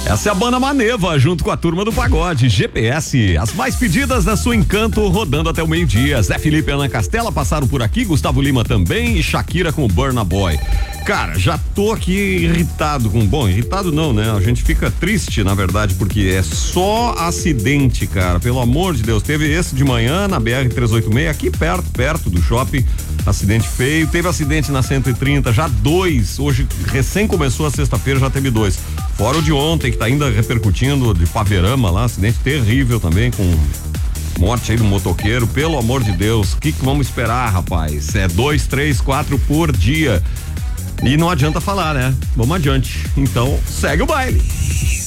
Essa é a banda Maneva, junto com a turma do Pagode, GPS, as mais pedidas da sua Encanto, rodando até o meio-dia. Zé Felipe e Ana Castela passaram por aqui, Gustavo Lima também e Shakira com o Burna Boy. Cara, já tô aqui irritado irritado não, né? A gente fica triste, na verdade, porque é só acidente, cara, pelo amor de Deus. Teve esse de manhã na BR-386, aqui perto do shopping, acidente feio. Teve acidente na 130, já 2, hoje recém começou a sexta-feira, já teve 2. Fora o de ontem, que tá ainda repercutindo, de Paverama lá, acidente terrível também, com morte aí do motoqueiro. Pelo amor de Deus, o que vamos esperar, rapaz? É 2, 3, 4 por dia. E não adianta falar, né? Vamos adiante. Então, segue o baile.